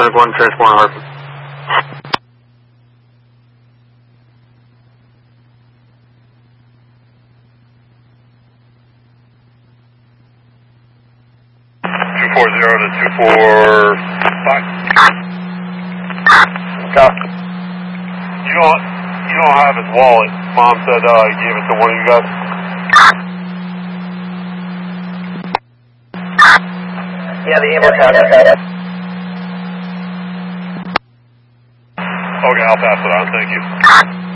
Clinic 1, transport on Hartford. Copy. You don't have his wallet. Mom said he gave it to one of you guys. Yeah, the ambulance has it. Okay, I'll pass it on. Thank you.